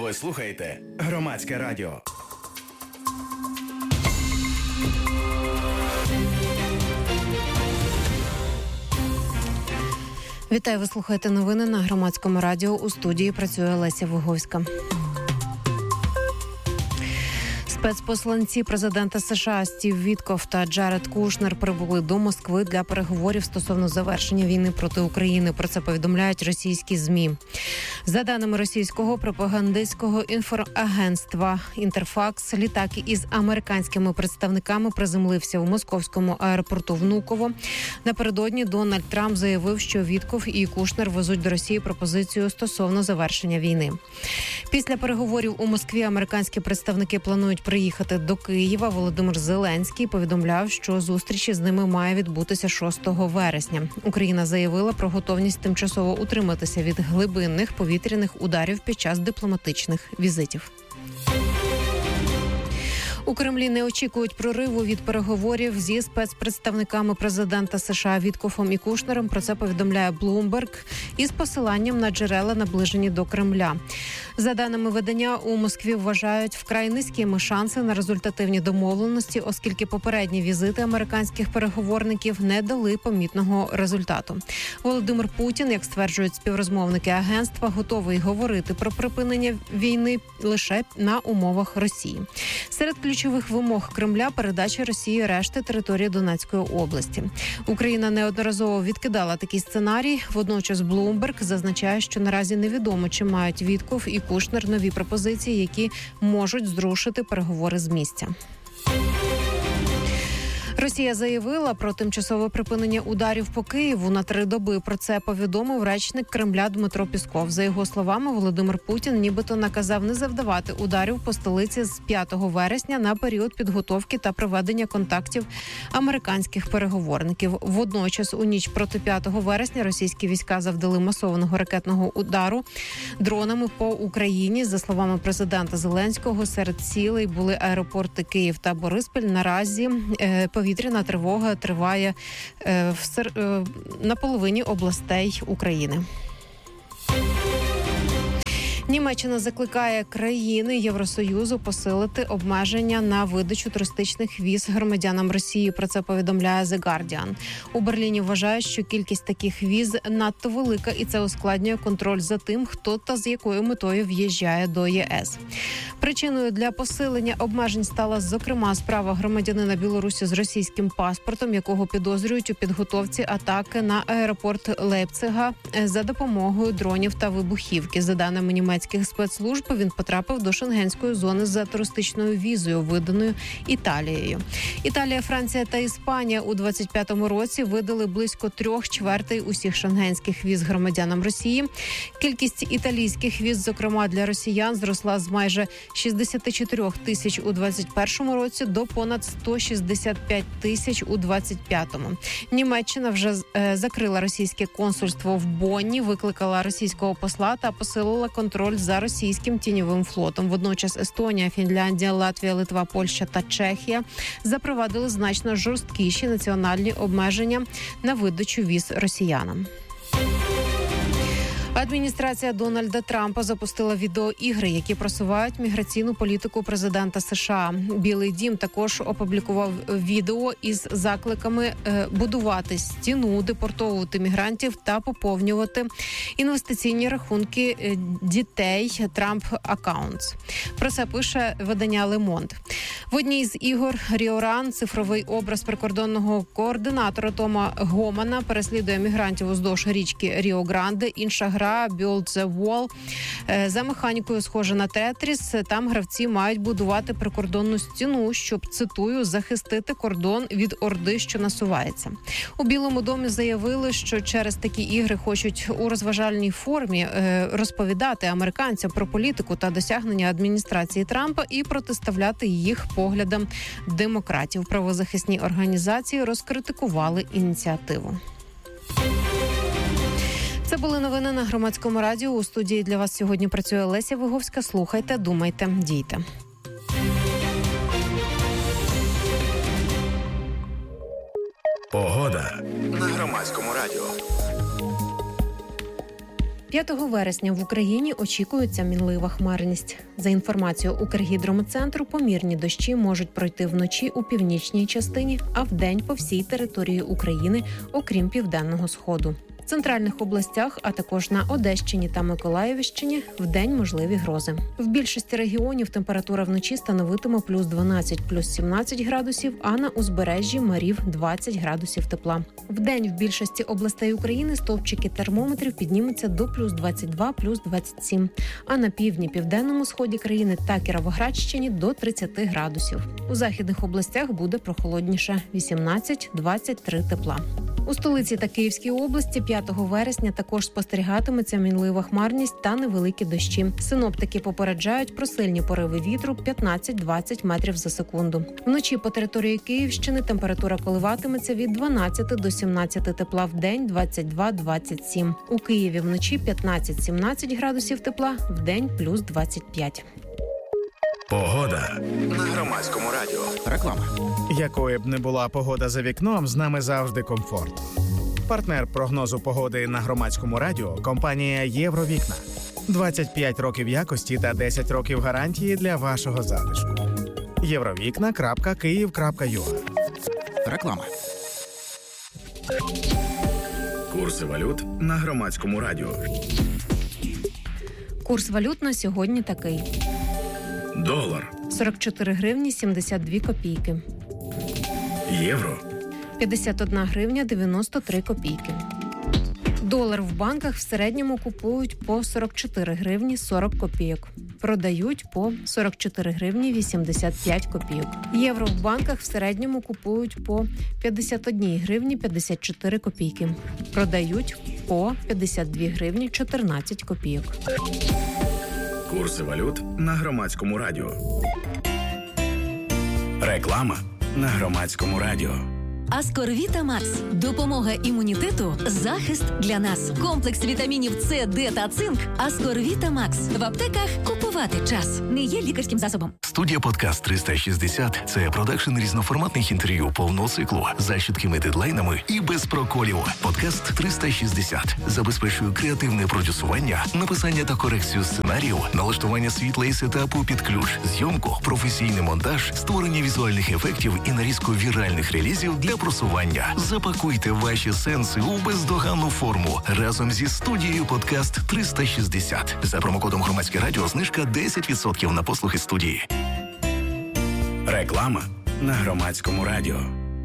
Ви слухаєте Громадське радіо. Вітаю, ви слухаєте новини на Громадському радіо. У студії працює Леся Виговська. Спецпосланці президента США Стів Вітков та Джаред Кушнер прибули до Москви для переговорів стосовно завершення війни проти України. Про це повідомляють російські ЗМІ. За даними російського пропагандистського інформагентства «Інтерфакс», літак із американськими представниками приземлився у московському аеропорту Внуково. Напередодні Дональд Трамп заявив, що Вітков і Кушнер везуть до Росії пропозицію стосовно завершення війни. Після переговорів у Москві американські представники планують приїхати до Києва. Володимир Зеленський повідомляв, що зустріч з ними має відбутися 6 вересня. Україна заявила про готовність тимчасово утриматися від глибинних повітряних ударів під час дипломатичних візитів. У Кремлі не очікують прориву від переговорів зі спецпредставниками президента США Вітковом і Кушнером. Про це повідомляє Bloomberg із посиланням на джерела, наближені до Кремля. За даними видання, у Москві вважають вкрай низькими шанси на результативні домовленості, оскільки попередні візити американських переговорників не дали помітного результату. Володимир Путін, як стверджують співрозмовники агентства, готовий говорити про припинення війни лише на умовах Росії. Серед ключових вимог Кремля – передача Росії решти території Донецької області. Україна неодноразово відкидала такий сценарій. Водночас Bloomberg зазначає, що наразі невідомо, чи мають Вітков і Кушнер нові пропозиції, які можуть зрушити переговори з місця. Росія заявила про тимчасове припинення ударів по Києву на 3 доби. Про це повідомив речник Кремля Дмитро Пісков. За його словами, Володимир Путін нібито наказав не завдавати ударів по столиці з 5 вересня на період підготовки та проведення контактів американських переговорників. Водночас, у ніч проти 5 вересня російські війська завдали масованого ракетного удару дронами по Україні. За словами президента Зеленського, серед цілей були аеропорти Київ та Бориспіль. Наразі повітряна тривога триває на половині областей України. Німеччина закликає країни Євросоюзу посилити обмеження на видачу туристичних віз громадянам Росії. Про це повідомляє The Guardian. У Берліні вважають, що кількість таких віз надто велика, і це ускладнює контроль за тим, хто та з якою метою в'їжджає до ЄС. Причиною для посилення обмежень стала, зокрема, справа громадянина Білорусі з російським паспортом, якого підозрюють у підготовці атаки на аеропорт Лейпцига за допомогою дронів та вибухівки. За даними німецьких спецслужб, він потрапив до шенгенської зони за туристичною візою, виданою Італією. Італія, Франція та Іспанія у 25-му році видали близько 3/4 усіх шенгенських віз громадянам Росії. Кількість італійських віз, зокрема для росіян, зросла з майже 64 тисяч у 21-му році до понад 165 тисяч у 25-му. Німеччина вже закрила російське консульство в Бонні, викликала російського посла та посилила контроль за російським тіньовим флотом. Водночас Естонія, Фінляндія, Латвія, Литва, Польща та Чехія запровадили значно жорсткіші національні обмеження на видачу віз росіянам. Адміністрація Дональда Трампа запустила відеоігри, які просувають міграційну політику президента США. Білий дім також опублікував відео із закликами будувати стіну, депортовувати мігрантів та поповнювати інвестиційні рахунки дітей Trump Accounts. Про це пише видання Le Monde. В одній з ігор Ріоран цифровий образ прикордонного координатора Тома Гомана переслідує мігрантів уздовж річки Ріо-Гранде. Інша гра Build the Wall за механікою схожа на Тетріс. Там гравці мають будувати прикордонну стіну, щоб, цитую, захистити кордон від орди, що насувається. У Білому домі заявили, що через такі ігри хочуть у розважальній формі розповідати американцям про політику та досягнення адміністрації Трампа і протиставляти їх поглядам демократів. Правозахисні організації розкритикували ініціативу. Це були новини на Громадському радіо. У студії для вас сьогодні працює Леся Виговська. Слухайте, думайте, дійте. Погода на Громадському радіо. 5 вересня в Україні очікується мінлива хмарність. За інформацією Укргідрометцентру, помірні дощі можуть пройти вночі у північній частині, а вдень по всій території України, окрім Південного Сходу. В центральних областях, а також на Одещині та Миколаївщині вдень можливі грози. В більшості регіонів температура вночі становитиме плюс 12, плюс 17 градусів, а на узбережжі морів 20 градусів тепла. Вдень в більшості областей України стовпчики термометрів піднімуться до плюс 22, плюс 27, а на півдні, південному сході країни та Кіровоградщині до 30 градусів. У західних областях буде прохолодніше – 18-23 тепла. У столиці та Київській області 5 вересня також спостерігатиметься мінлива хмарність та невеликі дощі. Синоптики попереджають про сильні пориви вітру 15-20 метрів за секунду. Вночі по території Київщини температура коливатиметься від 12 до 17 тепла в день, 22-27. У Києві вночі 15-17 градусів тепла, в день плюс 25. Погода на Громадському радіо. Реклама. Якою б не була погода за вікном, з нами завжди комфорт. Партнер прогнозу погоди на Громадському радіо – компанія «Євровікна». 25 років якості та 10 років гарантії для вашого затишку. Євровікна.Київ.ua. Реклама. Курси валют на Громадському радіо. Курс валют на сьогодні такий. Долар. 44 гривні 72 копійки. Євро. 51 гривня 93 копійки. Долар в банках в середньому купують по 44 гривні 40 копійок. Продають по 44 гривні 85 копійок. Євро в банках в середньому купують по 51 гривні 54 копійки. Продають по 52 гривні 14 копійок. Курси валют на Громадському радіо. Реклама на Громадському радіо. Аскорвіта Макс. Допомога імунітету, захист для нас. Комплекс вітамінів С, Д та цинк. Аскорвіта Макс. В аптеках купувати час. Не є лікарським засобом. Студія «Подкаст 360» – це продакшн різноформатних інтерв'ю повного циклу за чіткими дедлайнами і без проколів. «Подкаст 360» забезпечує креативне продюсування, написання та корекцію сценаріїв, налаштування світла і сетапу під ключ, зйомку, професійний монтаж, створення візуальних ефектів і нарізку віральних релізів для просування. Запакуйте ваші сенси у бездоганну форму разом зі студією «Подкаст 360». За промокодом «Громадське радіо» знижка 10% на послуги студії. Реклама на Громадському радіо.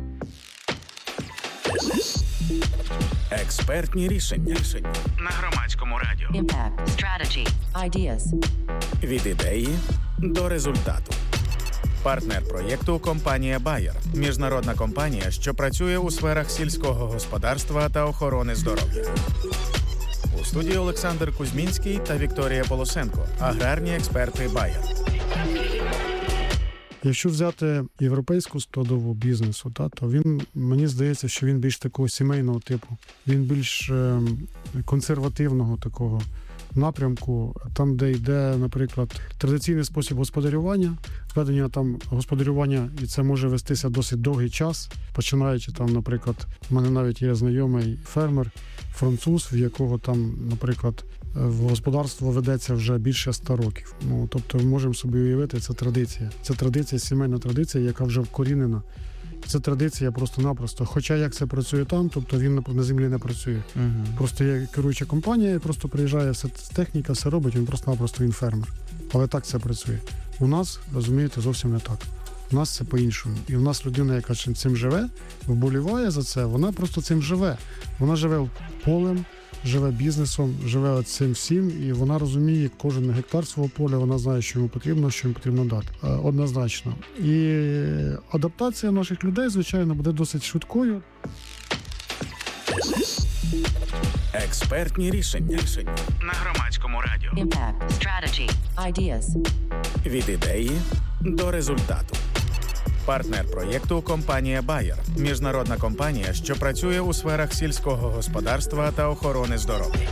Експертні рішення на Громадському радіо. Impact. Strategy. Ideas. Від ідеї до результату. Партнер проєкту – компанія Bayer. Міжнародна компанія, що працює у сферах сільського господарства та охорони здоров'я. У студії Олександр Кузьмінський та Вікторія Полосенко. Аграрні експерти Bayer. Якщо взяти європейську складову бізнесу, то він, мені здається, що він більш такого сімейного типу. Він більш консервативного такого напрямку, там, де йде, наприклад, традиційний спосіб господарювання, ведення там господарювання, і це може вестися досить довгий час, починаючи там, наприклад, в мене навіть є знайомий фермер, француз, в якого там, наприклад, в господарство ведеться вже більше 100 років. Ну, тобто ми можемо собі уявити, це традиція. Це традиція, сімейна традиція, яка вже вкорінена. Це традиція просто-напросто. Хоча як це працює там, тобто він на землі не працює. Просто є керуюча компанія, просто приїжджає, все техніка, все робить, він просто-напросто він фермер. Але так це працює. У нас, розумієте, зовсім не так. У нас це по-іншому. І в нас людина, яка цим живе, вболіває за це, вона просто цим живе. Вона живе полем, живе бізнесом, живе цим всім, і вона розуміє кожен гектар свого поля, вона знає, що йому потрібно, що їм потрібно дати. Однозначно. І адаптація наших людей, звичайно, буде досить швидкою. Експертні рішення на Громадському радіо. Impact. Strategy. Ideas. Від ідеї до результату. Партнер проєкту – компанія Bayer. Міжнародна компанія, що працює у сферах сільського господарства та охорони здоров'я.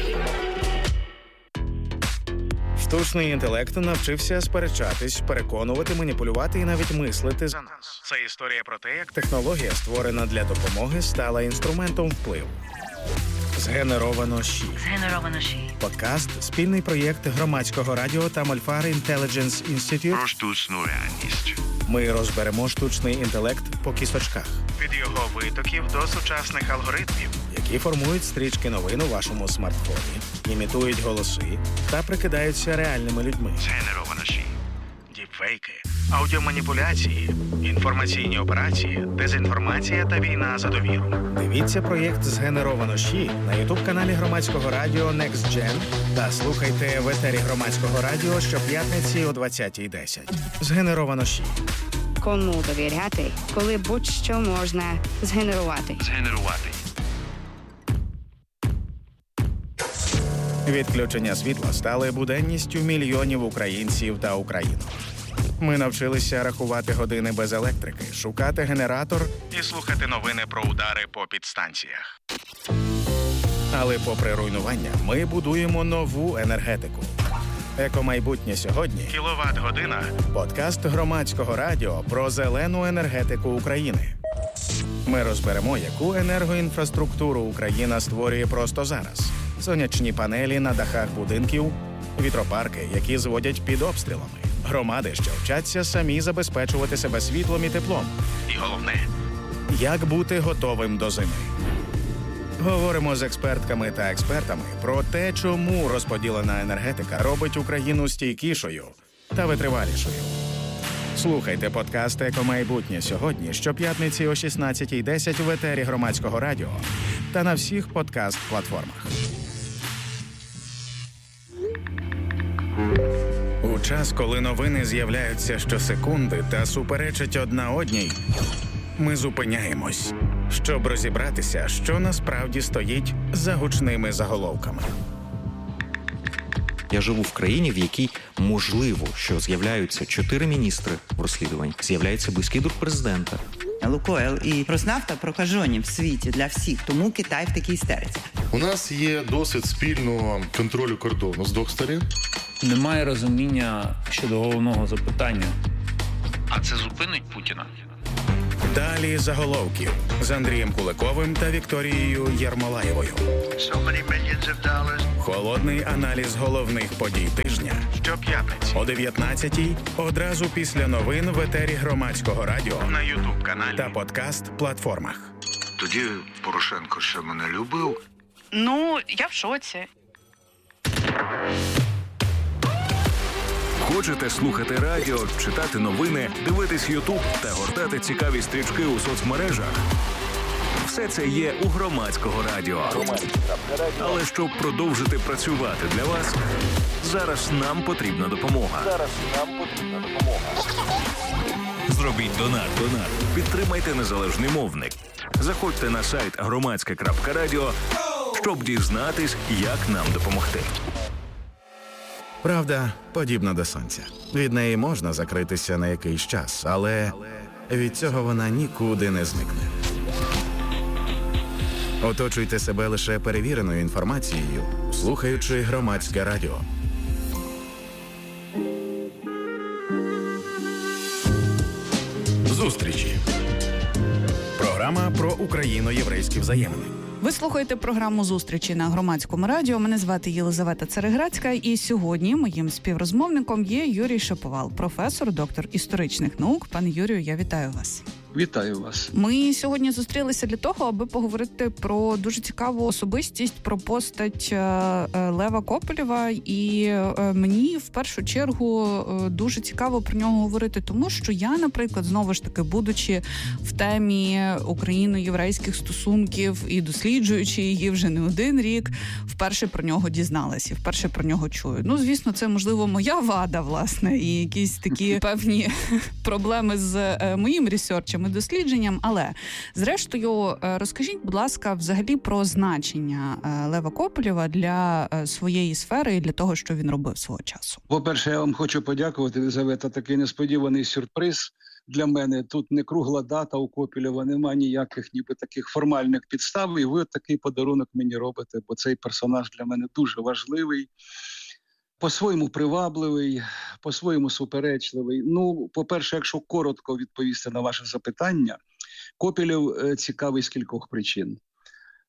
Штучний інтелект навчився сперечатись, переконувати, маніпулювати і навіть мислити за нас. Це історія про те, як технологія, створена для допомоги, стала інструментом впливу. Згенеровано ЩІ. Подкаст – спільний проєкт громадського радіо та Мольфар Intelligence Institute Про штучну реальність. Ми розберемо штучний інтелект по кісточках. Від його витоків до сучасних алгоритмів, які формують стрічки новин у вашому смартфоні, імітують голоси та прикидаються реальними людьми. Згенеровано ЩІ. Діпфейки, аудіоманіпуляції, інформаційні операції, дезінформація та війна за довіру. Дивіться проєкт «Згенеровано ЩІ» на ютуб-каналі громадського радіо Next Gen та слухайте в етері громадського радіо щоп'ятниці о 20:10. «Згенеровано ЩІ». Кому довіряти, коли будь-що можна згенерувати. Відключення світла стали буденністю мільйонів українців та українок. Ми навчилися рахувати години без електрики, шукати генератор і слухати новини про удари по підстанціях. Але попри руйнування, ми будуємо нову енергетику. «Екомайбутнє сьогодні» – «Кіловат-година» – подкаст громадського радіо про зелену енергетику України. Ми розберемо, яку енергоінфраструктуру Україна створює просто зараз. Сонячні панелі на дахах будинків, вітропарки, які зводять під обстрілами, громади, що вчаться самі забезпечувати себе світлом і теплом. І головне – як бути готовим до зими. Говоримо з експертками та експертами про те, чому розподілена енергетика робить Україну стійкішою та витривалішою. Слухайте подкаст «Екомайбутнє сьогодні» щоп'ятниці о 16:10 в етері громадського радіо та на всіх подкаст-платформах. У час, коли новини з'являються щосекунди та суперечать одна одній, ми зупиняємось, щоб розібратися, що насправді стоїть за гучними заголовками. Я живу в країні, в якій можливо, що з'являються 4 міністри розслідувань, з'являється близький друг президента. Лукойл і Роснафта прокажені в світі для всіх, тому Китай в такій істериці. У нас є досвід спільного контролю кордону з двох сторін. Немає розуміння щодо головного запитання. А це зупинить Путіна? Далі заголовків з Андрієм Куликовим та Вікторією Єрмолаєвою. Холодний аналіз головних подій тижня щоп'ятниці о 19:00 одразу після новин в етері громадського радіо на ютуб-каналі та подкаст-платформах. Тоді Порошенко ще мене любив. Ну, я в шоці. Хочете слухати радіо, читати новини, дивитись Ютуб та гортати цікаві стрічки у соцмережах? Все це є у громадського радіо. Але щоб продовжити працювати для вас, зараз нам потрібна допомога. Зробіть донат. Підтримайте незалежний мовник. Заходьте на сайт громадське.радіо, щоб дізнатись, як нам допомогти. Правда подібна до сонця. Від неї можна закритися на якийсь час, але від цього вона нікуди не зникне. Оточуйте себе лише перевіреною інформацією, слухаючи громадське радіо. Зустрічі. Програма про україно-єврейські взаємини. Ви слухаєте програму «Зустрічі» на громадському радіо. Мене звати Єлизавета Цареградська, і сьогодні моїм співрозмовником є Юрій Шаповал, професор, доктор історичних наук. Пане Юрію, я вітаю вас. Вітаю вас. Ми сьогодні зустрілися для того, аби поговорити про дуже цікаву особистість, про постать Лева Копелєва. І мені в першу чергу дуже цікаво про нього говорити, тому що я, наприклад, знову ж таки, будучи в темі україно-єврейських стосунків і досліджуючи її вже не один рік, вперше про нього дізналась і вперше про нього чую. Ну, звісно, це, можливо, моя вада, власне, і якісь такі певні проблеми з моїм ресерчем і дослідженням, але, зрештою, розкажіть, будь ласка, взагалі про значення Лева Копелєва для своєї сфери і для того, що він робив свого часу. По-перше, я вам хочу подякувати, Єлизавета, такий несподіваний сюрприз для мене. Тут не кругла дата у Копелєва, немає ніяких ніби таких формальних підстав, і ви такий подарунок мені робите, бо цей персонаж для мене дуже важливий, по-своєму привабливий, по-своєму суперечливий. Ну, по-перше, якщо коротко відповісти на ваше запитання, Копелєв цікавий з кількох причин.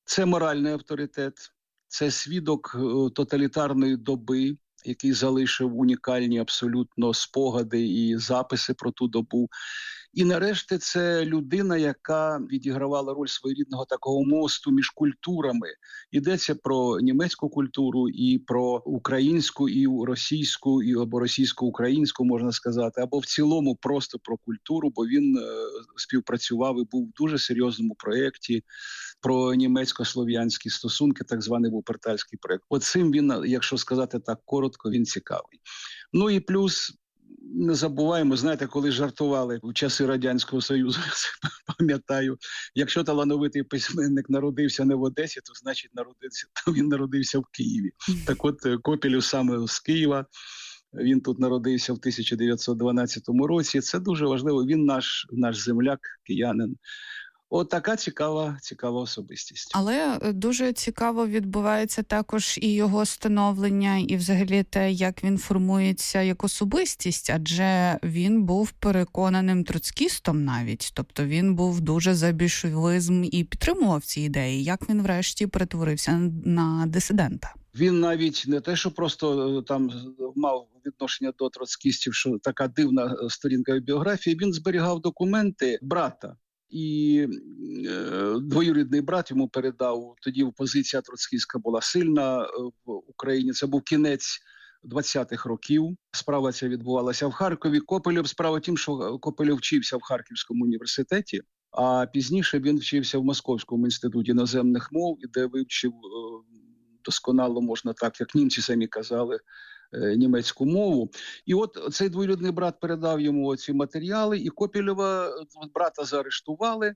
Це моральний авторитет, це свідок тоталітарної доби, який залишив унікальні абсолютно спогади і записи про ту добу. І нарешті це людина, яка відігравала роль своєрідного такого мосту між культурами. Йдеться про німецьку культуру і про українську, і російську, і або російсько-українську, можна сказати, або в цілому просто про культуру, бо він співпрацював і був в дуже серйозному проєкті про німецько-слов'янські стосунки, так званий Вупертальський проєкт. От цим він, якщо сказати так коротко, він цікавий. Ну і плюс, не забуваємо, знаєте, коли жартували в часи Радянського Союзу, я пам'ятаю, якщо талановитий письменник народився не в Одесі, то значить він народився в Києві. Так от Копелєв саме з Києва, він тут народився в 1912 році. Це дуже важливо, він наш земляк, киянин. От така цікава особистість. Але дуже цікаво відбувається також і його становлення, і взагалі те, як він формується як особистість, адже він був переконаним троцкістом навіть. Тобто він був дуже за більшовизм і підтримував ці ідеї. Як він врешті перетворився на дисидента? Він навіть не те, що просто там мав відношення до троцкістів, що така дивна сторінка в біографії, він зберігав документи брата. І двоюрідний брат йому передав, тоді опозиція троцкістська була сильна в Україні, це був кінець 20-х років, справа ця відбувалася в Харкові. Справа в тім, що Копелєв вчився в Харківському університеті, а пізніше він вчився в Московському інституті іноземних мов, де вивчив досконало, можна так, як німці самі казали, німецьку мову. І от цей двоюрідний брат передав йому ці матеріали, і Копелєва, брата заарештували,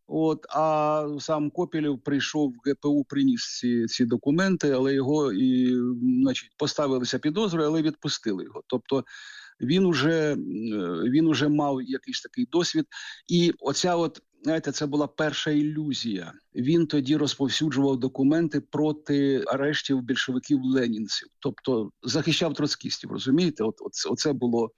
а сам Копелєв прийшов в ГПУ, приніс ці документи, але його поставилися підозри, але відпустили його. Тобто він уже мав якийсь такий досвід. І знаєте, це була перша ілюзія. Він тоді розповсюджував документи проти арештів більшовиків-ленінців. Тобто захищав троцкістів, розумієте? Оце було.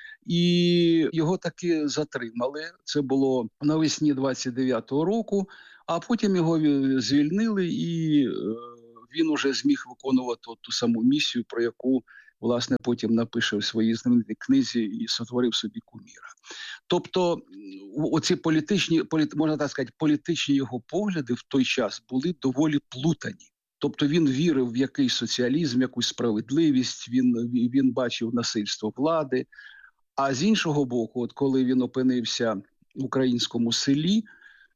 І його таки затримали. Це було навесні 29-го року, а потім його звільнили, і він уже зміг виконувати ту саму місію, про яку, власне, потім напише в своїй знаменитій книзі і сотворив собі куміра. Тобто оці можна так сказати, політичні його погляди в той час були доволі плутані. Тобто він вірив в якийсь соціалізм, якусь справедливість, він бачив насильство влади. А з іншого боку, коли він опинився в українському селі,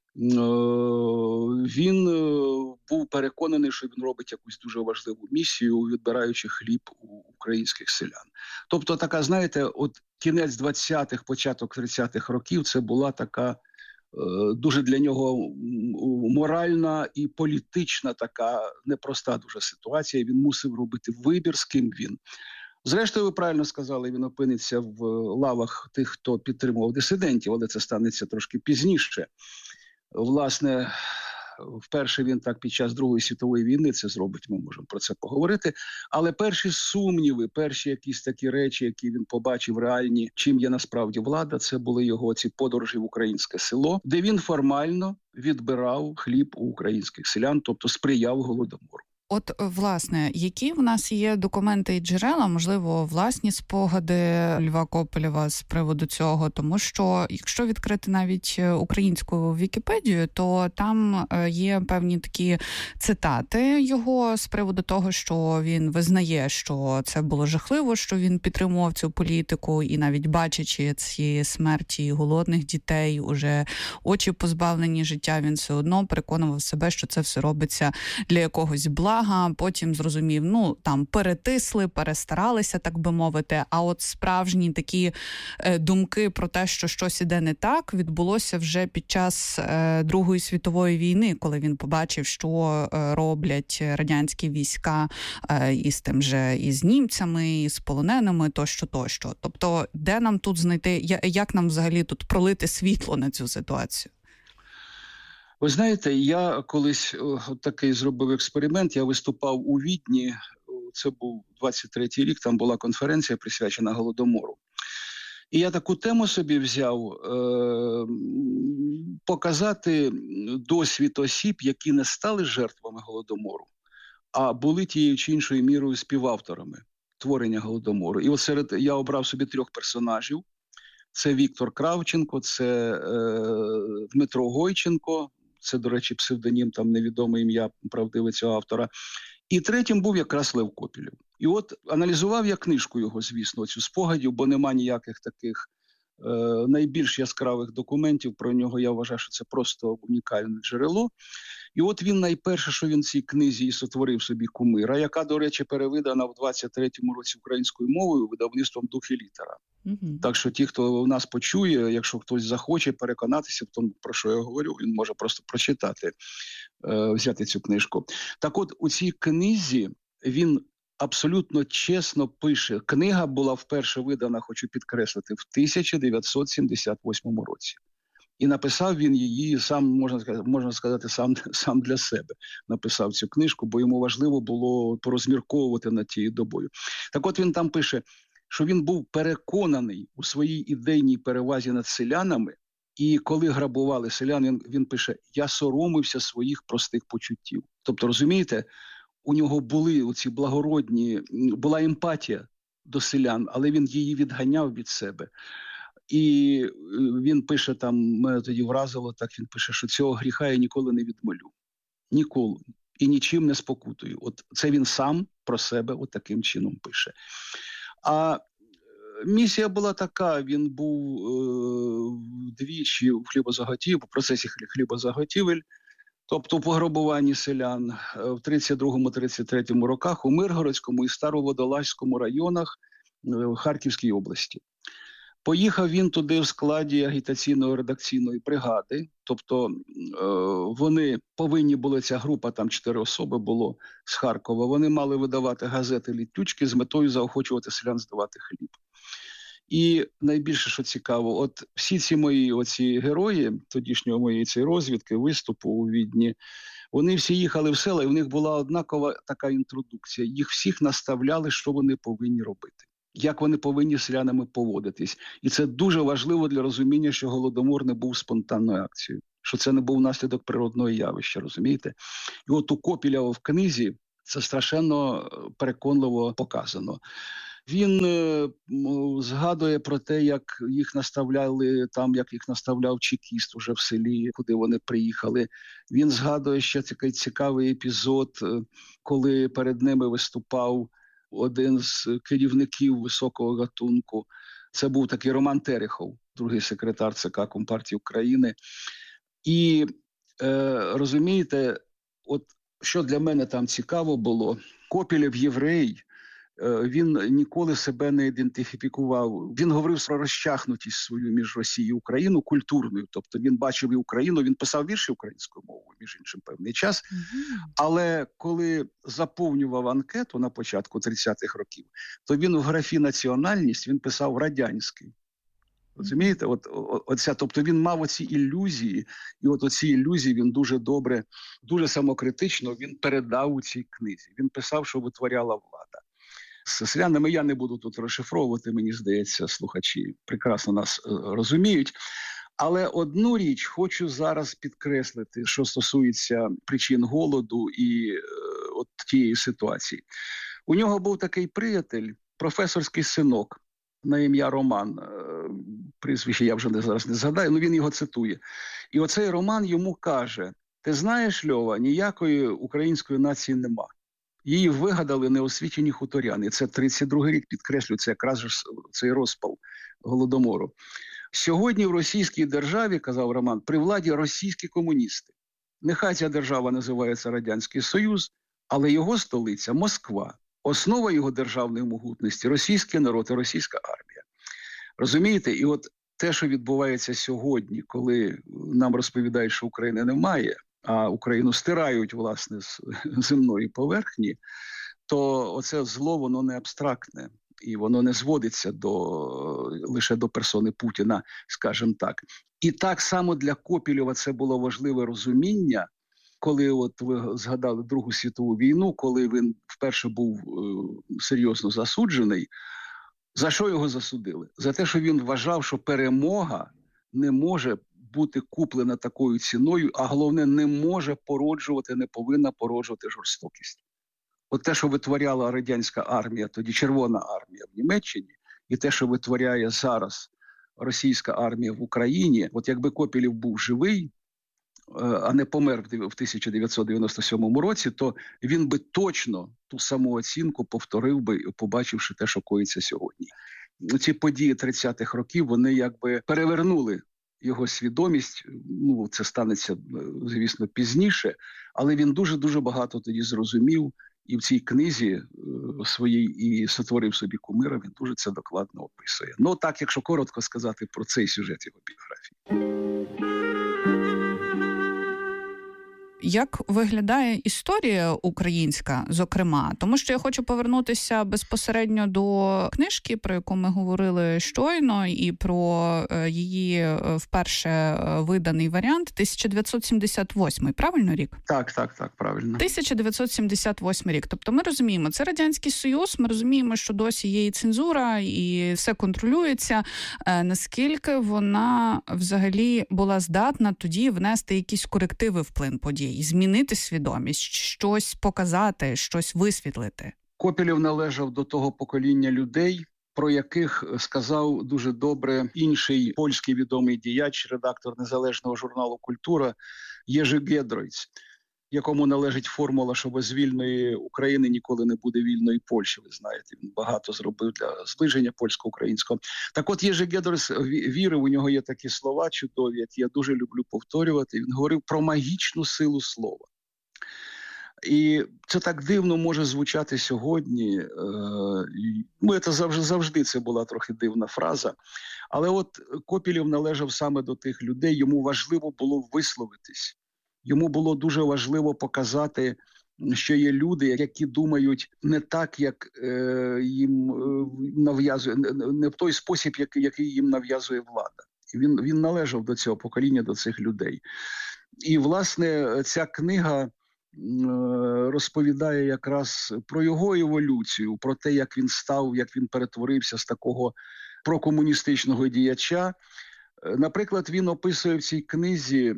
він був переконаний, що він робить якусь дуже важливу місію, відбираючи хліб у українських селян. Тобто така, знаєте, кінець 20-х, початок 30-х років, це була така дуже для нього моральна і політична така непроста дуже ситуація. Він мусив робити вибір, з ким він. Зрештою, ви правильно сказали, він опиниться в лавах тих, хто підтримував дисидентів, але це станеться трошки пізніше. Власне, вперше він так під час Другої світової війни це зробить, ми можемо про це поговорити. Але перші сумніви, перші якісь такі речі, які він побачив реальні, чим є насправді влада, це були його ці подорожі в українське село, де він формально відбирав хліб у українських селян, тобто сприяв Голодомору. От, власне, які в нас є документи і джерела, можливо, власні спогади Льва Копелєва з приводу цього? Тому що, якщо відкрити навіть українську Вікіпедію, то там є певні такі цитати його з приводу того, що він визнає, що це було жахливо, що він підтримував цю політику, і навіть бачачи ці смерті голодних дітей, уже очі позбавлені життя, він все одно переконував себе, що це все робиться для якогось блага. Потім зрозумів, там перетисли, перестаралися, так би мовити. А от справжні такі думки про те, що щось іде не так, відбулося вже під час Другої світової війни, коли він побачив, що роблять радянські війська із тим же, і з німцями, і з полоненими, тощо. Тобто, де нам тут знайти, як нам взагалі тут пролити світло на цю ситуацію? Ви знаєте, я колись такий зробив експеримент, я виступав у Відні, це був 23-й рік, там була конференція присвячена Голодомору. І я таку тему собі взяв показати досвід осіб, які не стали жертвами Голодомору, а були тією чи іншою мірою співавторами творення Голодомору. І от я обрав собі 3 персонажів. Це Віктор Кравченко, це Дмитро Гойченко, це, до речі, псевдонім, там невідоме ім'я правдиве цього автора. І третім був якраз Лев Копілєв. І от аналізував я книжку його, звісно, цю спогадів, бо нема ніяких таких найбільш яскравих документів про нього. Я вважаю, що це просто унікальне джерело. І от він найперше, що він в цій книзі і сотворив собі кумира, яка, до речі, перевидана в 23-му році українською мовою видавництвом «Дух і літера». Так що ті, хто нас почує, якщо хтось захоче переконатися в тому, про що я говорю, він може просто прочитати, взяти цю книжку. Так от, у цій книзі він абсолютно чесно пише. Книга була вперше видана, хочу підкреслити, в 1978 році. І написав він її сам, можна сказати, сам для себе написав цю книжку, бо йому важливо було порозмірковувати над тією добою. Так от він там пише, що він був переконаний у своїй ідейній перевазі над селянами, і коли грабували селян, він пише, я соромився своїх простих почуттів. Тобто, розумієте, у нього були оці благородні, була емпатія до селян, але він її відганяв від себе. І він пише там, мене тоді вразило, так він пише, що цього гріха я ніколи не відмолю. Ніколи. І нічим не спокутую. От це він сам про себе от таким чином пише. А місія була така, він був двічі в процесі хлібозаготівель, тобто у пограбуванні селян в 32-33 роках у Миргородському і Староводолазькому районах Харківській області. Поїхав він туди в складі агітаційно-редакційної бригади, тобто вони повинні були, ця група, там 4 особи було з Харкова, вони мали видавати газети «Літючки» з метою заохочувати селян здавати хліб. І найбільше, що цікаво, от всі ці мої оці герої, тодішньої моєї цієї розвідки, виступу у Відні, вони всі їхали в села, і в них була однакова така інтродукція. Їх всіх наставляли, що вони повинні робити, як вони повинні з селянами поводитись. І це дуже важливо для розуміння, що Голодомор не був спонтанною акцією, що це не був наслідок природного явища, розумієте? І от у Копілєва в книзі це страшенно переконливо показано. Він згадує про те, як їх наставляли там, як їх наставляв чекіст уже в селі, куди вони приїхали. Він згадує ще такий цікавий епізод, коли перед ними виступав один з керівників високого гатунку. Це був такий Роман Терехов, другий секретар ЦК Компартії України. І розумієте, от що для мене там цікаво було, Копілєв єврей, він ніколи себе не ідентифікував. Він говорив про розчахнутість свою між Росією і Україною культурною. Тобто він бачив і Україну, він писав вірші українською мовою, між іншим, певний час. Але коли заповнював анкету на початку 30-х років, то він в графі «національність» він писав «радянський». Розумієте? Тобто він мав оці ілюзії, і от оці ілюзії він дуже добре, дуже самокритично він передав у цій книзі. Він писав, що витворяла влада. З селянами я не буду тут розшифровувати, мені здається, слухачі прекрасно нас розуміють. Але одну річ хочу зараз підкреслити, що стосується причин голоду і от тієї ситуації. У нього був такий приятель, професорський синок на ім'я Роман. Прізвище я вже зараз не згадаю, але він його цитує. І оцей Роман йому каже, ти знаєш, Льова, ніякої української нації нема. Її вигадали неосвічені хуторяни. Це 32-й рік, підкреслюю, це якраз цей розпал Голодомору. Сьогодні в російській державі, казав Роман, при владі російські комуністи. Нехай ця держава називається Радянський Союз, але його столиця – Москва. Основа його державної могутності – російський народ і російська армія. Розумієте? І от те, що відбувається сьогодні, коли нам розповідають, що України немає, а Україну стирають, власне, з земної поверхні, то оце зло, воно не абстрактне. І воно не зводиться лише до персони Путіна, скажімо так. І так само для Копілєва це було важливе розуміння, коли от ви згадали Другу світову війну, коли він вперше був серйозно засуджений. За що його засудили? За те, що він вважав, що перемога не може бути куплена такою ціною, а головне, не повинна породжувати жорстокість. От те, що витворяла радянська армія, тоді Червона армія в Німеччині, і те, що витворяє зараз російська армія в Україні, от якби Копілєв був живий, а не помер в 1997 році, то він би точно ту саму оцінку повторив би, побачивши те, що коїться сьогодні. Ці події 30-х років, вони якби перевернули його свідомість. Ну, це станеться, звісно, пізніше, але він дуже-дуже багато тоді зрозумів, і в цій книзі своїй і сотворив собі кумира, він дуже це докладно описує. Ну, так, якщо коротко сказати про цей сюжет його біографії. Як виглядає історія українська, зокрема? Тому що я хочу повернутися безпосередньо до книжки, про яку ми говорили щойно, і про її вперше виданий варіант. 1978, правильно рік? Так, правильно. 1978 рік. Тобто ми розуміємо, це Радянський Союз, ми розуміємо, що досі є і цензура, і все контролюється. Наскільки вона взагалі була здатна тоді внести якісь корективи в плин подій? Змінити свідомість, щось показати, щось висвітлити. Копілєв належав до того покоління людей, про яких сказав дуже добре інший польський відомий діяч, редактор незалежного журналу «Культура» Єжи Гедройц, якому належить формула, що без вільної України ніколи не буде вільної Польщі. Ви знаєте, він багато зробив для зближення польсько-українського. Так от Єжи Гедройц вірив, у нього є такі слова чудові, які я дуже люблю повторювати. Він говорив про магічну силу слова. І це так дивно може звучати сьогодні. Це завжди це була трохи дивна фраза. Але от Копілєв належав саме до тих людей, йому важливо було висловитись. Йому було дуже важливо показати, що є люди, які думають не так, як їм нав'язує, не в той спосіб, який їм нав'язує влада. Він належав до цього покоління, до цих людей. І, власне, ця книга розповідає якраз про його еволюцію, про те, як він став, як він перетворився з такого прокомуністичного діяча. Наприклад, він описує в цій книзі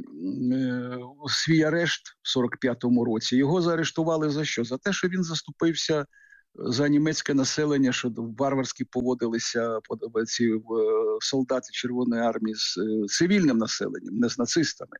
свій арешт в 45-му році. Його заарештували за що? За те, що він заступився за німецьке населення, що варварськи поводилися ці солдати Червоної армії з цивільним населенням, не з нацистами.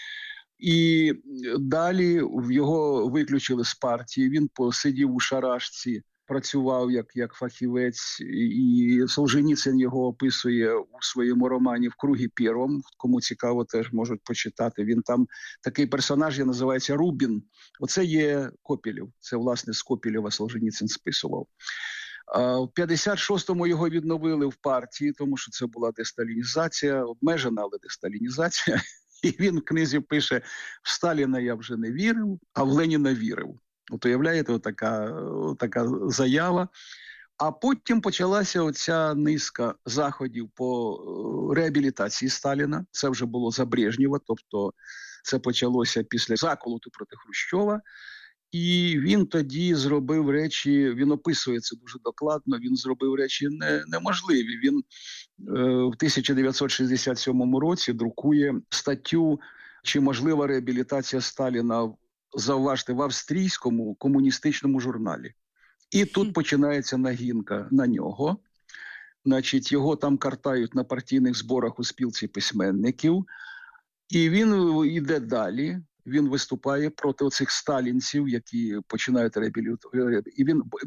І далі його виключили з партії, він посидів у шарашці, працював як фахівець, і Солженіцин його описує у своєму романі «В кругі первом». Кому цікаво, теж можуть почитати. Він там, такий персонаж, називається Рубін. Оце є Копілєв. Це, власне, з Копілєва Солженіцин списував. В 56-му його відновили в партії, тому що це була десталінізація, обмежена, але десталінізація. І він в книзі пише: в Сталіна я вже не вірив, а в Леніна вірив. От уявляєте, така заява. А потім почалася оця низка заходів по реабілітації Сталіна. Це вже було за Брежнєва, тобто це почалося після заколоту проти Хрущова. І він тоді зробив речі, він описує це дуже докладно, він зробив речі неможливі. Він в 1967 році друкує статтю «Чи можлива реабілітація Сталіна», зауважте, в австрійському комуністичному журналі. І тут починається нагінка на нього. Значить, його там картають на партійних зборах у спілці письменників. І він йде далі. Він виступає проти оцих сталінців, які починають реабілітувати. І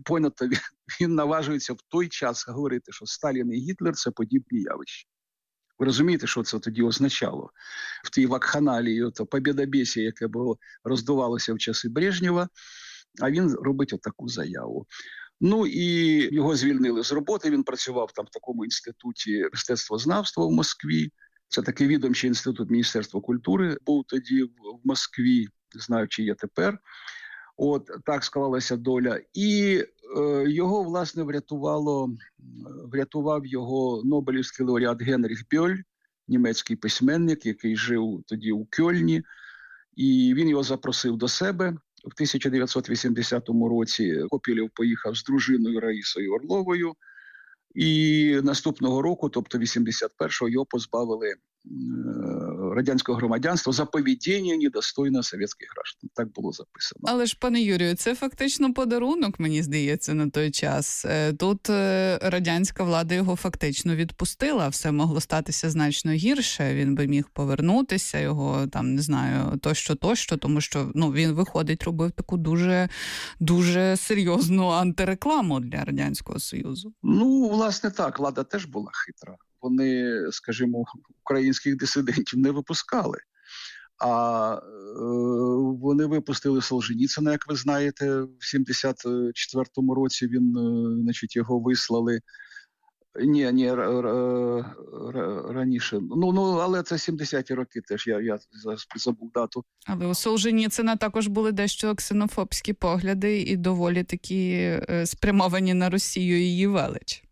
він наважується в той час говорити, що Сталін і Гітлер – це подібні явища. Ви розумієте, що це тоді означало? В тій вакханалії, побєдобєсі, яке було роздувалося в часи Брежнєва, а він робить отаку заяву. Ну і його звільнили з роботи, він працював там в такому інституті мистецтвознавства в Москві. Це такий відомчий інститут Міністерства культури був тоді в Москві, не знаю, чи є тепер. От так склалася доля. І його, власне, врятував його Нобелівський лауреат Генріх Бьоль, німецький письменник, який жив тоді у Кьольні. І він його запросив до себе. В 1980 році Копілєв поїхав з дружиною Раїсою Орловою І наступного року, тобто 81-го, його позбавили радянського громадянства за поведіння недостойне совєтських граждан. Так було записано. Але ж, пане Юрію, це фактично подарунок, мені здається, на той час. Тут радянська влада його фактично відпустила, все могло статися значно гірше, він би міг повернутися, його там, не знаю, тощо, тому що, він, виходить, робив таку дуже, дуже серйозну антирекламу для Радянського Союзу. Власне так, влада теж була хитра. Вони, скажімо, українських дисидентів не випускали. А вони випустили Солженіцина, як ви знаєте, в 74-му році його вислали. Ні, раніше. Але це 70-ті роки теж, я забув дату. Але у Солженіцина також були дещо ксенофобські погляди і доволі такі спрямовані на Росію і її велич.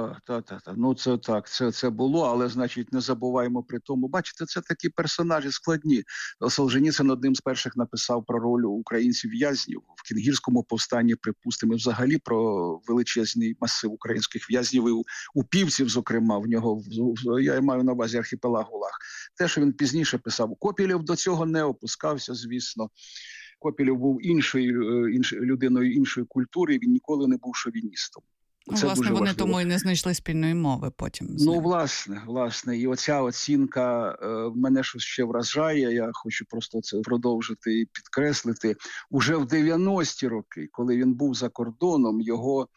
Так. Це було, але, значить, не забуваємо при тому. Бачите, це такі персонажі складні. Солженіцин одним з перших написав про роль українців-в'язнів в Кінгірському повстанні, припустимо, і взагалі про величезний масив українських в'язнів, і упівців, зокрема, в нього, я маю на увазі архіпелаг ГУЛАГ. Те, що він пізніше писав. Копілєв до цього не опускався, звісно. Копілєв був людиною іншої культури, він ніколи не був шовіністом. Це власне, вони тому і не знайшли спільної мови потім. Власне. І оця оцінка мене щось ще вражає, я хочу просто це продовжити і підкреслити. Уже в 90-ті роки, коли він був за кордоном, його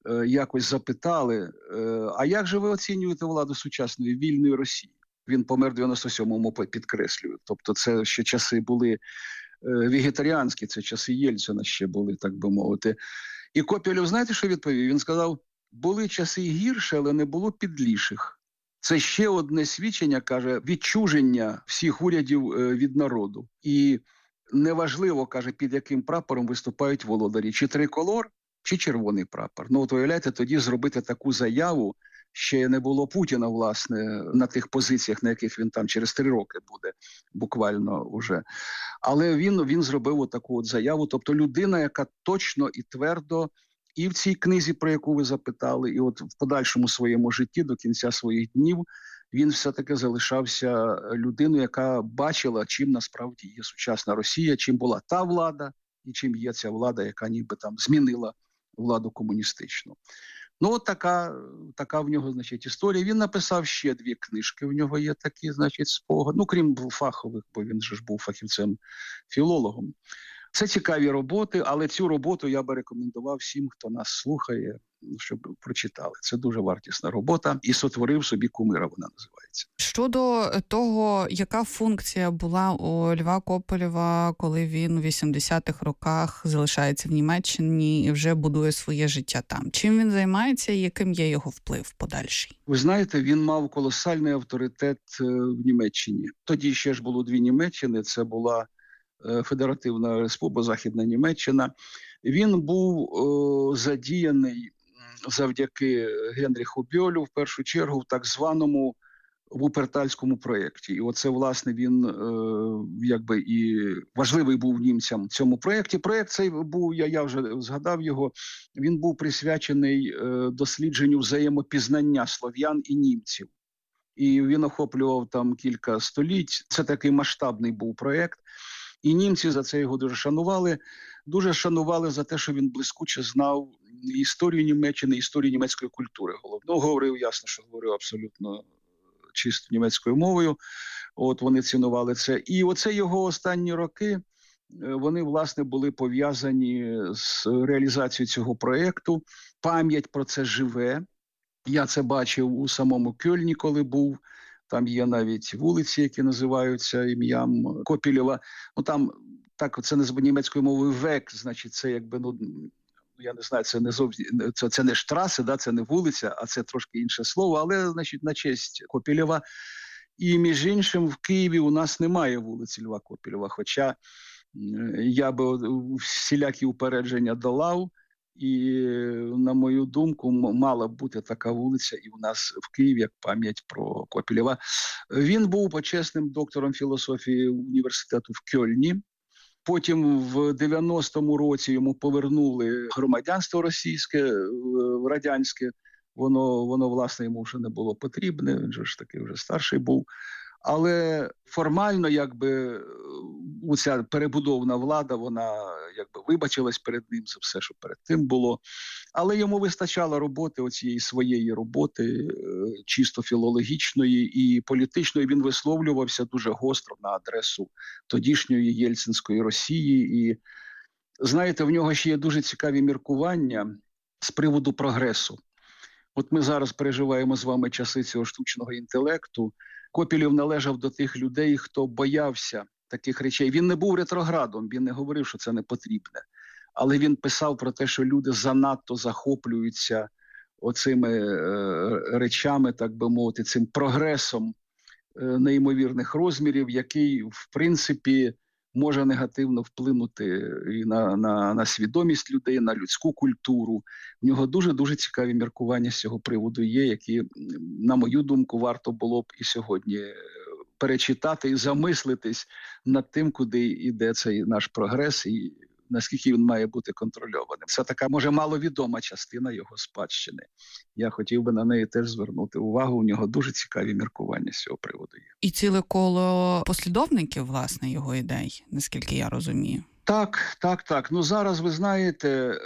якось запитали, а як же ви оцінюєте владу сучасної вільної Росії? Він помер в 97-му, підкреслюю. Тобто це ще часи були вегетаріанські, це часи Єльцина ще були, так би мовити. І Копілєв, знаєте, що відповів? Він сказав, були часи гірші, але не було підліших. Це ще одне свідчення, каже, відчуження всіх урядів від народу. І неважливо, каже, під яким прапором виступають володарі. Чи триколор, чи червоний прапор. От уявляєте, тоді зробити таку заяву, ще не було Путіна, власне, на тих позиціях, на яких він там через 3 роки буде, буквально уже. Але він зробив таку заяву, тобто людина, яка точно і твердо і в цій книзі, про яку ви запитали, і от в подальшому своєму житті, до кінця своїх днів, він все-таки залишався людиною, яка бачила, чим насправді є сучасна Росія, чим була та влада, і чим є ця влада, яка ніби там змінила владу комуністичну. От така в нього, значить, історія. Він написав ще 2 книжки, в нього є такі, значить, спогади. Крім фахових, бо він же ж був фахівцем-філологом. Це цікаві роботи, але цю роботу я би рекомендував всім, хто нас слухає, щоб прочитали. Це дуже вартісна робота. І сотворив собі кумира, вона називається. Щодо того, яка функція була у Льва Копелєва, коли він у 80-х роках залишається в Німеччині і вже будує своє життя там? Чим він займається і яким є його вплив подальший? Ви знаєте, він мав колосальний авторитет в Німеччині. Тоді ще ж було 2 Німеччини, це була Федеративна Республіка, Західна Німеччина. Він був задіяний завдяки Генріху Бьолю, в першу чергу, в так званому Вупертальському проєкті. І оце, власне, він якби і важливий був німцям в цьому проєкті. Проєкт цей був, я вже згадав його, він був присвячений дослідженню взаємопізнання слов'ян і німців. І він охоплював там кілька століть. Це такий масштабний був проєкт. І німці за це його дуже шанували. Дуже шанували за те, що він блискуче знав історію Німеччини, історію німецької культури. Головно, говорив, ясно, що говорив абсолютно чисто німецькою мовою. От вони цінували це. І оце його останні роки, вони, власне, були пов'язані з реалізацією цього проєкту. Пам'ять про це живе. Я це бачив у самому Кьольні, коли був. Там є навіть вулиці, які називаються ім'ям Копілєва. Там, так, це не німецькою мовою век, значить, це якби, я не знаю, це не зовсім, це не штраси, да, це не вулиця, а це трошки інше слово, але, значить, на честь Копілєва. І, між іншим, в Києві у нас немає вулиці Льва Копілєва, хоча я би всілякі упередження долав, і, на мою думку, мала б бути така вулиця і у нас в Києві, як пам'ять про Копілєва. Він був почесним доктором філософії університету в Кьольні. Потім в 90-му році йому повернули громадянство російське, радянське. воно власне, йому вже не було потрібне, він же ж такий вже старший був. Але формально, якби, оця перебудована влада, вона якби вибачилась перед ним за все, що перед тим було. Але йому вистачало роботи, оцієї своєї роботи, чисто філологічної і політичної. Він висловлювався дуже гостро на адресу тодішньої єльцинської Росії. І, знаєте, в нього ще є дуже цікаві міркування з приводу прогресу. От ми зараз переживаємо з вами часи цього штучного інтелекту. Копілєв належав до тих людей, хто боявся таких речей. Він не був ретроградом, він не говорив, що це не потрібне. Але він писав про те, що люди занадто захоплюються оцими речами, так би мовити, цим прогресом неймовірних розмірів, який, в принципі, може негативно вплинути і на свідомість людей, на людську культуру. В нього дуже-дуже цікаві міркування з цього приводу є, які, на мою думку, варто було б і сьогодні перечитати і замислитись над тим, куди йде цей наш прогрес і наскільки він має бути контрольованим. Це така, може, маловідома частина його спадщини. Я хотів би на неї теж звернути увагу. У нього дуже цікаві міркування з цього приводу є. І ціле коло послідовників, власне, його ідей, наскільки я розумію. Так. Ну, зараз, ви знаєте,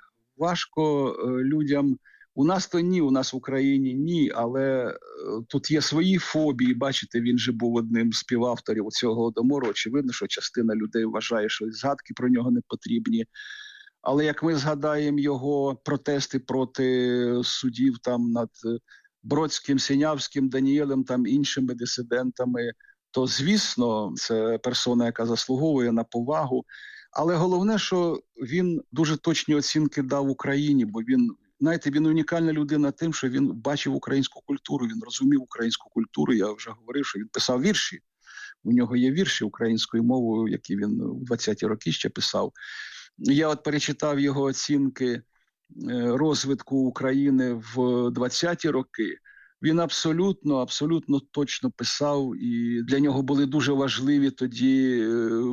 важко людям... У нас то ні, у нас в Україні ні, але тут є свої фобії. Бачите, він же був одним з співавторів цього Голодомору. Очевидно, що частина людей вважає, що згадки про нього не потрібні. Але як ми згадаємо його протести проти судів там над Бродським, Синявським, Даніелем, там іншими дисидентами, то, звісно, це персона, яка заслуговує на повагу. Але головне, що він дуже точні оцінки дав Україні, бо він, знаєте, він унікальна людина тим, що він бачив українську культуру, він розумів українську культуру. Я вже говорив, що він писав вірші. У нього є вірші українською мовою, які він у 20-ті роки ще писав. Я от перечитав його оцінки розвитку України в 20-ті роки. Він абсолютно точно писав, і для нього були дуже важливі тоді,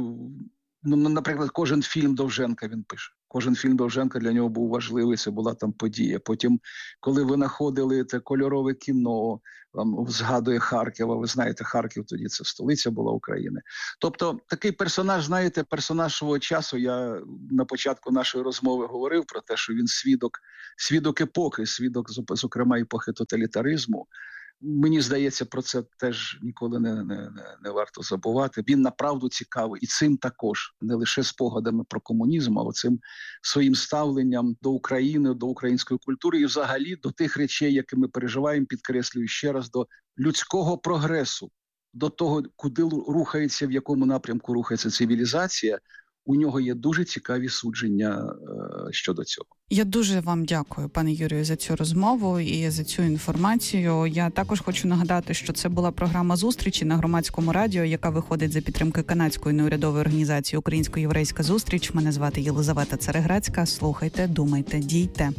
наприклад, кожен фільм Довженка він пише. Кожен фільм Довженка для нього був важливий, це була там подія. Потім, коли винаходили те кольорове кіно, згадує Харкова, ви знаєте, Харків тоді це столиця була України. Тобто такий персонаж, знаєте, персонаж свого часу, я на початку нашої розмови говорив про те, що він свідок епохи, свідок, зокрема, епохи тоталітаризму. Мені здається, про це теж ніколи не варто забувати. Він направду цікавий. І цим також, не лише спогадами про комунізм, а цим своїм ставленням до України, до української культури і взагалі до тих речей, які ми переживаємо, підкреслюю ще раз, до людського прогресу, до того, куди рухається, в якому напрямку рухається цивілізація. У нього є дуже цікаві судження щодо цього. Я дуже вам дякую, пане Юрію, за цю розмову і за цю інформацію. Я також хочу нагадати, що це була програма «Зустрічі» на Громадському радіо, яка виходить за підтримки канадської неурядової організації «Українсько-єврейська зустріч». Мене звати Єлизавета Цареградська. Слухайте, думайте, дійте.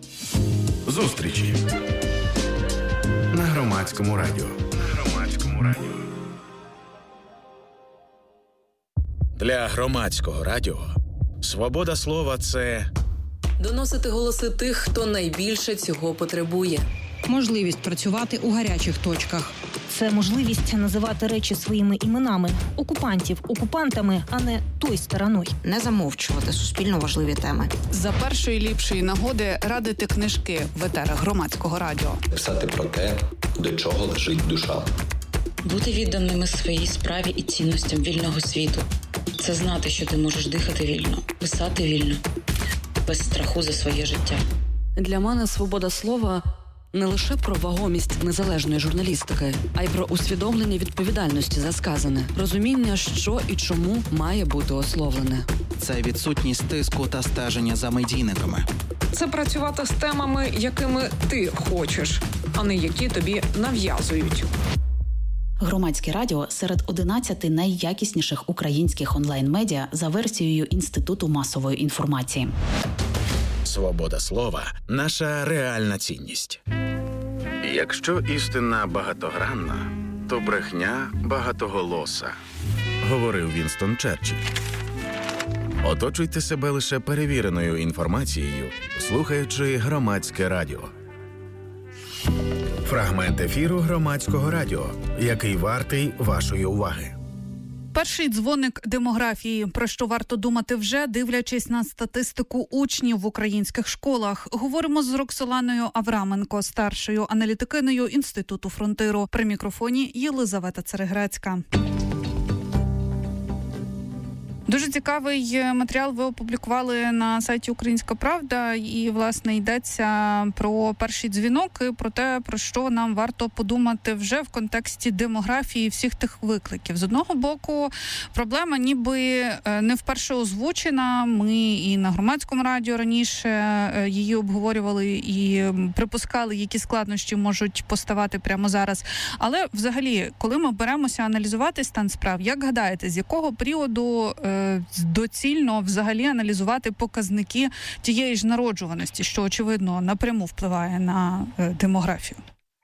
Зустрічі на Громадському радіо. Для Громадського радіо свобода слова – це доносити голоси тих, хто найбільше цього потребує. Можливість працювати у гарячих точках. Це можливість називати речі своїми іменами. Окупантів окупантами, а не той стороною. Не замовчувати суспільно важливі теми. За першої ліпшої нагоди радити книжки в етерах Громадського радіо. Писати про те, до чого лежить душа. Бути відданими своїй справі і цінностям вільного світу. Це знати, що ти можеш дихати вільно, писати вільно, без страху за своє життя. Для мене свобода слова не лише про вагомість незалежної журналістики, а й про усвідомлення відповідальності за сказане, розуміння, що і чому має бути ословлене. Це відсутність тиску та стеження за медійниками. Це працювати з темами, якими ти хочеш, а не які тобі нав'язують. Громадське радіо серед 11 найякісніших українських онлайн-медіа за версією Інституту масової інформації. Свобода слова – наша реальна цінність. Якщо істина багатогранна, то брехня багатоголоса, говорив Вінстон Черчилль. Оточуйте себе лише перевіреною інформацією, слухаючи Громадське радіо. Фрагмент ефіру Громадського радіо, який вартий вашої уваги. Перший дзвоник демографії. Про що варто думати вже, дивлячись на статистику учнів в українських школах. Говоримо з Роксоланою Авраменко, старшою аналітикиною Інституту Фронтиру. При мікрофоні Єлизавета Церегрецька. Дуже цікавий матеріал ви опублікували на сайті «Українська правда», і, власне, йдеться про перший дзвінок і про те, про що нам варто подумати вже в контексті демографії всіх тих викликів. З одного боку, проблема ніби не вперше озвучена. Ми і на Громадському радіо раніше її обговорювали і припускали, які складнощі можуть поставати прямо зараз. Але, взагалі, коли ми беремося аналізувати стан справ, як гадаєте, з якого періоду доцільно взагалі аналізувати показники тієї ж народжуваності, що, очевидно, напряму впливає на демографію?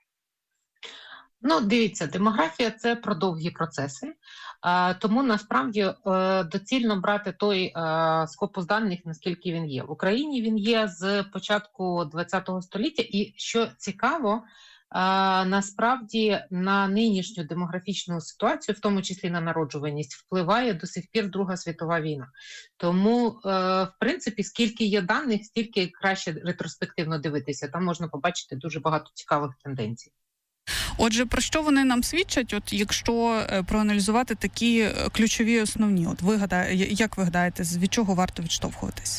Ну, дивіться, демографія – це про довгі процеси, тому, насправді, доцільно брати той скопус даних, наскільки він є. В Україні він є з початку ХХ століття, і, що цікаво, насправді на нинішню демографічну ситуацію, в тому числі на народжуваність, впливає до сих пір Друга світова війна. Тому, в принципі, скільки є даних, стільки краще ретроспективно дивитися. Там можна побачити дуже багато цікавих тенденцій. Отже, про що вони нам свідчать, от якщо проаналізувати такі ключові основні? От як ви гадаєте, від чого варто відштовхуватись?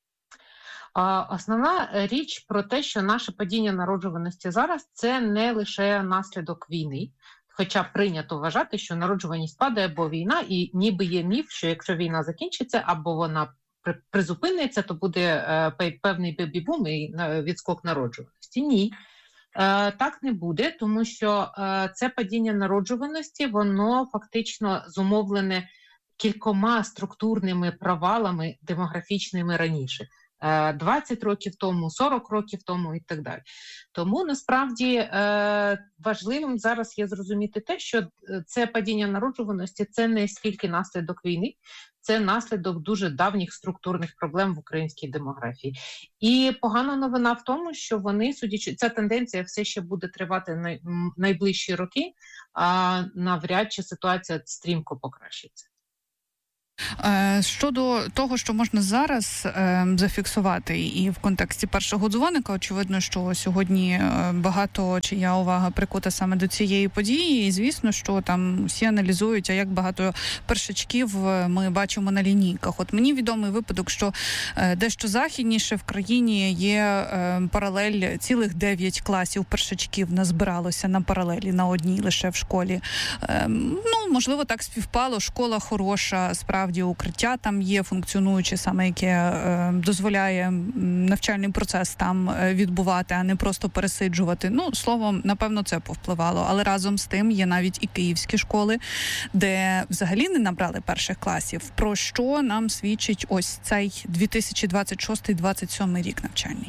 Основна річ про те, що наше падіння народжуваності зараз – це не лише наслідок війни, хоча прийнято вважати, що народжуваність падає, бо війна, і ніби є міф, що якщо війна закінчиться або вона призупиниться, то буде певний бебі-бум і відскок народжуваності. Ні. Так не буде, тому що це падіння народжуваності, воно фактично зумовлене кількома структурними провалами демографічними раніше. 20 років тому, 40 років тому і так далі. Тому, насправді, важливим зараз є зрозуміти те, що це падіння народжуваності – це не стільки наслідок війни, це наслідок дуже давніх структурних проблем в українській демографії. І погана новина в тому, що вони, судячи, ця тенденція все ще буде тривати найближчі роки, а навряд чи ситуація стрімко покращиться. Щодо того, що можна зараз зафіксувати і в контексті першого дзвоника, очевидно, що сьогодні багато чия увага прикута саме до цієї події, і звісно, що там всі аналізують, а як багато першачків ми бачимо на лінійках. От мені відомий випадок, що дещо західніше в країні є паралель, цілих 9 класів першачків назбиралося на паралелі, на одній лише в школі. Ну, можливо, так співпало, школа хороша, справді укриття там є, функціонуюче саме, яке дозволяє навчальний процес там відбувати, а не просто пересиджувати. Ну, словом, напевно, це повпливало. Але разом з тим є навіть і київські школи, де взагалі не набрали перших класів. Про що нам свідчить ось цей 2026-2027 рік навчальний?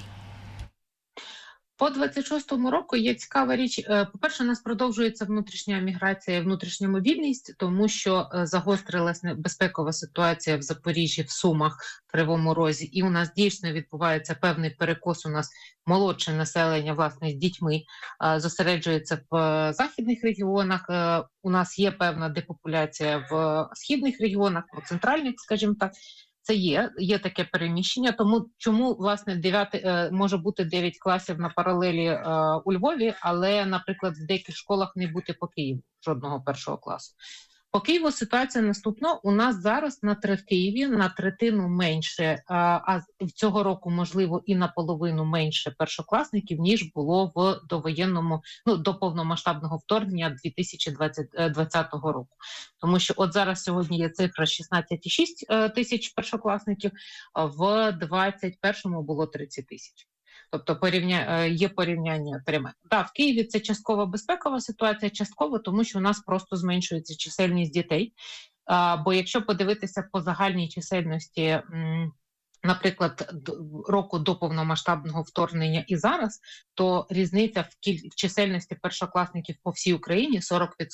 По 26-му року є цікава річ. По-перше, у нас продовжується внутрішня міграція і внутрішня мобільність, тому що загострилася безпекова ситуація в Запоріжжі, в Сумах, в Кривому Розі, і у нас дійсно відбувається певний перекос. У нас молодше населення, власне, з дітьми зосереджується в західних регіонах. У нас є певна депопуляція в східних регіонах, в центральних, скажімо так. Це є таке переміщення, тому чому, власне, може бути 9 класів на паралелі у Львові, але, наприклад, в деяких школах не бути по Києву жодного першого класу. По Києву ситуація наступна. У нас зараз в Києві на третину менше, а цього року, можливо, і наполовину менше першокласників, ніж було в довоєнному, до повномасштабного вторгнення 2020 року. Тому що от зараз сьогодні є цифра 16,6 тисяч першокласників, а в 2021-му було 30 тисяч. Тобто є порівняння пряме. Так, в Києві це частково безпекова ситуація, частково тому, що у нас просто зменшується чисельність дітей. Бо якщо подивитися по загальній чисельності, наприклад, року до повномасштабного вторгнення і зараз, то різниця в чисельності першокласників по всій Україні 40%.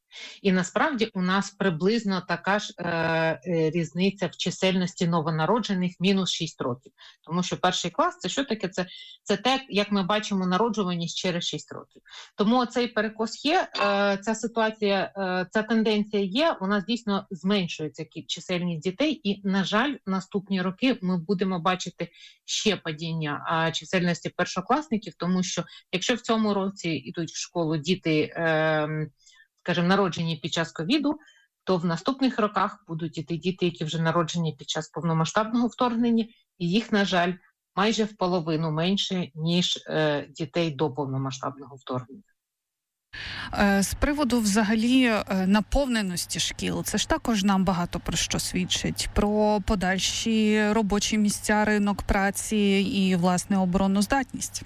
І насправді у нас приблизно така ж різниця в чисельності новонароджених мінус 6 років. Тому що перший клас – це що таке? Це те, як ми бачимо народжуваність через 6 років. Тому цей перекос є, ця ситуація, ця тенденція є, у нас дійсно зменшується чисельність дітей і, на жаль, наступні роки ми будемо бачити ще падіння чисельності першокласників, тому що якщо в цьому році йдуть в школу діти, скажімо, народжені під час ковіду, то в наступних роках будуть іти діти, які вже народжені під час повномасштабного вторгнення, і їх, на жаль, майже в половину менше, ніж дітей до повномасштабного вторгнення. З приводу взагалі наповненості шкіл, це ж також нам багато про що свідчить. Про подальші робочі місця, ринок праці і, власне, обороноздатність.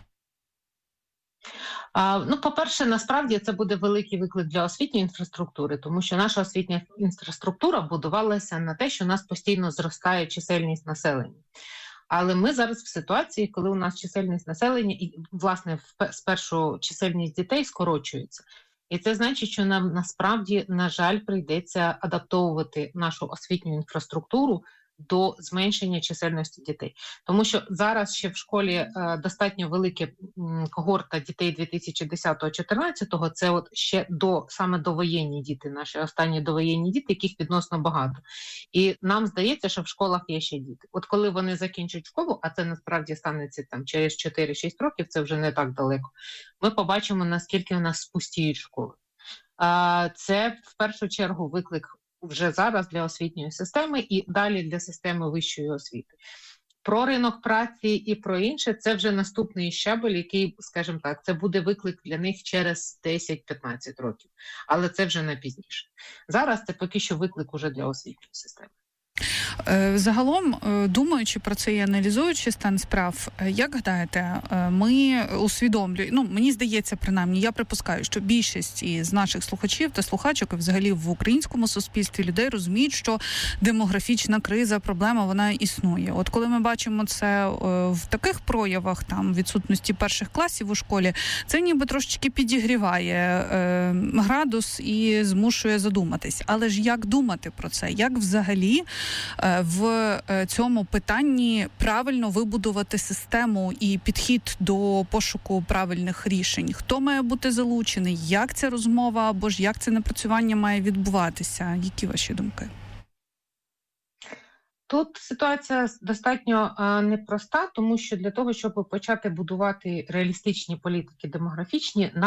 По-перше, насправді це буде великий виклик для освітньої інфраструктури, тому що наша освітня інфраструктура будувалася на те, що у нас постійно зростає чисельність населення. Але ми зараз в ситуації, коли у нас чисельність населення і, власне, спершу чисельність дітей скорочується. І це значить, що нам насправді, на жаль, прийдеться адаптовувати нашу освітню інфраструктуру до зменшення чисельності дітей. Тому що зараз ще в школі достатньо велика когорта дітей 2010-2014, це от ще саме довоєнні діти, наші останні довоєнні діти, яких відносно багато. І нам здається, що в школах є ще діти. От коли вони закінчать школу, а це насправді станеться там через 4-6 років, це вже не так далеко, ми побачимо, наскільки у нас спустіють школи. Це в першу чергу виклик вже зараз для освітньої системи і далі для системи вищої освіти. Про ринок праці і про інше – це вже наступний щабель, який, скажімо так, це буде виклик для них через 10-15 років. Але це вже не пізніше. Зараз це поки що виклик уже для освітньої системи. Загалом, думаючи про це і аналізуючи стан справ, як гадаєте, ми усвідомлюємо, мені здається, принаймні, я припускаю, що більшість із наших слухачів та слухачок, і взагалі в українському суспільстві людей розуміють, що демографічна криза, проблема, вона існує. От коли ми бачимо це в таких проявах, там, відсутності перших класів у школі, це ніби трошечки підігріває градус і змушує задуматись. Але ж як думати про це? Як взагалі в цьому питанні правильно вибудувати систему і підхід до пошуку правильних рішень? Хто має бути залучений? Як ця розмова або ж як це напрацювання має відбуватися? Які ваші думки? Тут ситуація достатньо непроста, тому що для того, щоб почати будувати реалістичні політики демографічні,